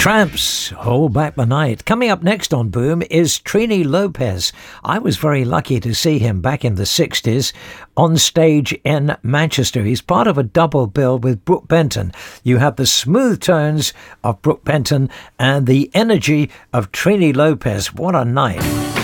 Tramps, Hold Back the Night. Coming up next on Boom is Trini Lopez. I was very lucky to see him back in the 60s on stage in Manchester. He's part of a double bill with Brook Benton. You have the smooth tones of Brook Benton and the energy of Trini Lopez. What a night.